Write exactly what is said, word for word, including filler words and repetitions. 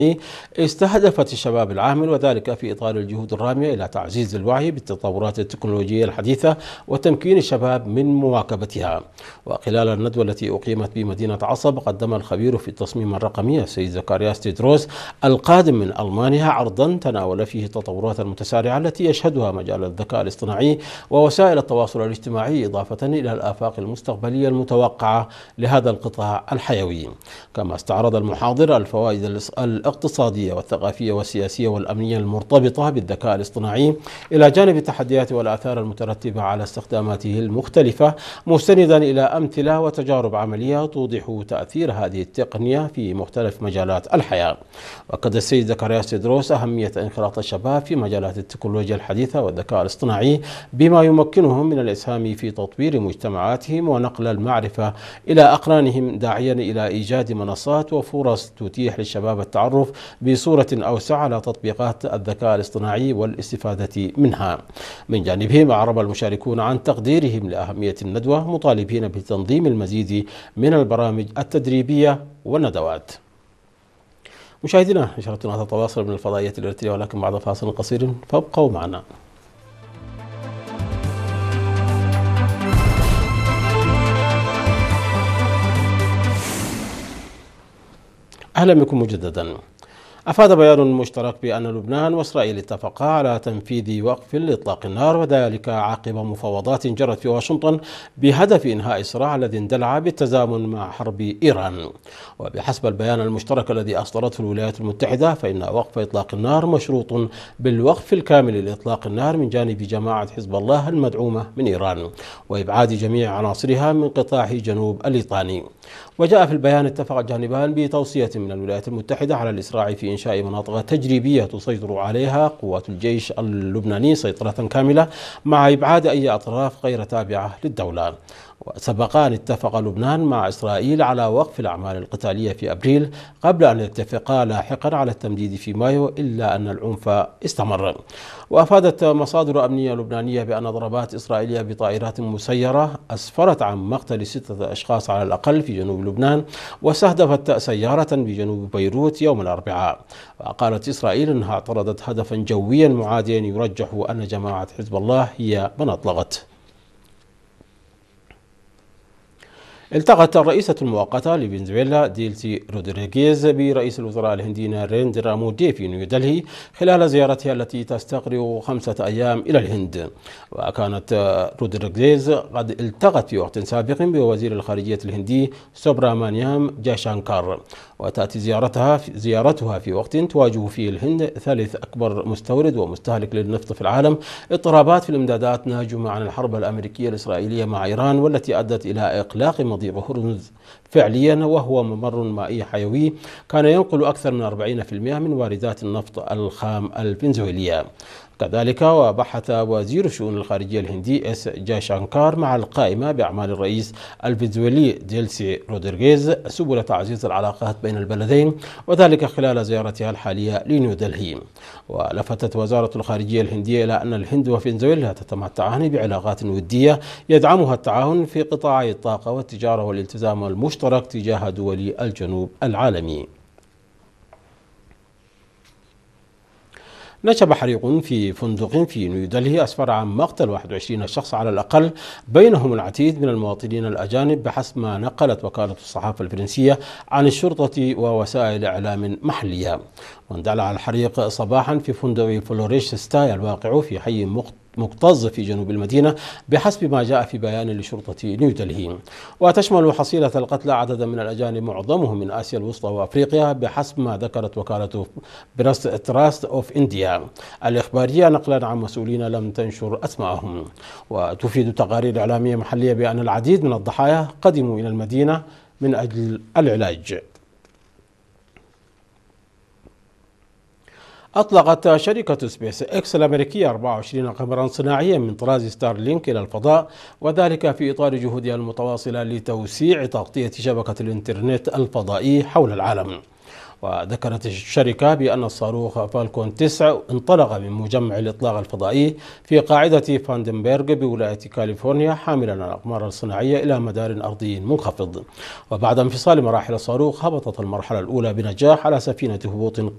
استهدفت الشباب العامل، وذلك في إطار الجهود الرامية إلى تعزيز الوعي بالتطورات التكنولوجية الحديثة وتمكين الشباب من مواكبتها. وخلال الندوة التي أقيمت بمدينة عصب، قدم الخبير في التصميم الرقمي السيد زكرياس تيدروس القادم من ألمانيا عرضا تناول فيه التطورات المتسارعة التي يشهدها مجال الذكاء الاصطناعي ووسائل التواصل الاجتماعي، إضافة إلى الآفاق المستقبلية المتوقعة لهذا القطاع الحيوي. كما استعرض المحاضر الفوائد الاقتصادية والثقافية والسياسية والأمنية المرتبطة بالذكاء الاصطناعي، إلى جانب التحديات والآثار المترتبة على استخداماته المختلفة، مستندا إلى أمثلة وتجارب عملية توضح تأثير هذه التقنية في مختلف مجالات الحياة. وأكد السيد زكرياس تيدروس أهمية انخراط الشباب في مجالات التكنولوجيا الحديثة والذكاء الاصطناعي، بما يمكنهم من الإسهام في تطوير مجتمعاتهم ونقل المعرفة إلى أقرانهم، داعيا إلى إيجاد منصات وفرص تتيح للشباب التعرف بصورة أوسع على تطبيقات الذكاء الاصطناعي والاستفادة منها. من جانبهم أعرب المشاركون عن تقديرهم لأهمية الندوة، مطالبين بتنظيم المزيد من البرامج التدريبية والندوات. مشاهدينا، نشرتنا تتواصل من الفضائية الإرترية، ولكن بعد فاصل قصير فابقوا معنا. أهلا بكم مجددا. أفاد بيان مشترك بأن لبنان وإسرائيل اتفقا على تنفيذ وقف لإطلاق النار، وذلك عقب مفاوضات جرت في واشنطن بهدف إنهاء الصراع الذي اندلع بالتزامن مع حرب إيران. وبحسب البيان المشترك الذي أصدرته الولايات المتحدة، فإن وقف إطلاق النار مشروط بالوقف الكامل لإطلاق النار من جانب جماعة حزب الله المدعومة من إيران، وإبعاد جميع عناصرها من قطاع جنوب الليطاني. وجاء في البيان: اتفق الجانبان بتوصية من الولايات المتحدة على الإسراع في إنشاء مناطق تجريبية تسيطر عليها قوات الجيش اللبناني سيطرة كاملة، مع إبعاد أي أطراف غير تابعة للدولة. وسبق أن اتفق لبنان مع إسرائيل على وقف الأعمال القتالية في أبريل، قبل أن يتفقا لاحقا على التمديد في مايو، إلا أن العنف استمر. وأفادت مصادر أمنية لبنانية بأن ضربات إسرائيلية بطائرات مسيرة أسفرت عن مقتل ستة أشخاص على الأقل في جنوب لبنان، واستهدفت سيارة بجنوب بيروت يوم الأربعاء. وقالت إسرائيل أنها اعترضت هدفا جويا معاديا يرجح أن جماعة حزب الله هي من أطلقت. التقت الرئيسة المؤقتة لفنزويلا ديلسي رودريغيز برئيس الوزراء الهندي ناريندرا مودي في نيودلهي خلال زيارتها التي تستغرق خمسة أيام إلى الهند. وكانت رودريغيز قد التقت في وقت سابق بوزير الخارجية الهندي سوبرامانيام جاشانكار. وتأتي زيارتها في زيارتها في وقت تواجه فيه الهند، ثالث أكبر مستورد ومستهلك للنفط في العالم، اضطرابات في الإمدادات ناجمة عن الحرب الأمريكية الإسرائيلية مع إيران، والتي أدت إلى إغلاق مضيق هرمز فعليا، وهو ممر مائي حيوي كان ينقل أكثر من أربعين بالمئة من واردات النفط الخام الفنزويلية. كذلك وبحث وزير الشؤون الخارجية الهندي اس جاشانكار مع القائمة بأعمال الرئيس الفنزويلي ديلسي رودريغيز سبل تعزيز العلاقات بين البلدين، وذلك خلال زيارتها الحالية لنيودلهي. ولفتت وزارة الخارجية الهندية إلى أن الهند وفنزويلا تتمتعان بعلاقات ودية يدعمها التعاون في قطاعي الطاقة والتجارة والالتزام المشترك تجاه دول الجنوب العالمي. نشب حريق في فندق في نيودلهي أسفر عن مقتل واحد وعشرين شخص على الأقل، بينهم العديد من المواطنين الأجانب، بحسب ما نقلت وكالة الصحافة الفرنسية عن الشرطة ووسائل إعلام محلية. واندلع الحريق صباحا في فندق فلوريش ستاي الواقع في حي مكتظ في جنوب المدينة، بحسب ما جاء في بيان لشرطة نيودلهي. وتشمل حصيلة القتلى عددا من الأجانب، معظمهم من آسيا الوسطى وأفريقيا، بحسب ما ذكرت وكالة بريس تراست أوف إنديا الإخبارية نقلا عن مسؤولين لم تنشر أسماءهم. وتفيد تقارير إعلامية محلية بأن العديد من الضحايا قدموا إلى المدينة من أجل العلاج. أطلقت شركة سبيس إكس الأمريكية أربعة وعشرين قمرا صناعيا من طراز ستارلينك إلى الفضاء، وذلك في إطار جهودها المتواصلة لتوسيع تغطية شبكة الإنترنت الفضائي حول العالم. وذكرت الشركة بأن الصاروخ فالكون تسعة انطلق من مجمع الإطلاق الفضائي في قاعدة فاندنبرغ بولاية كاليفورنيا، حاملا الأقمار الصناعية إلى مدار أرضي منخفض. وبعد انفصال مراحل الصاروخ، هبطت المرحلة الأولى بنجاح على سفينة هبوط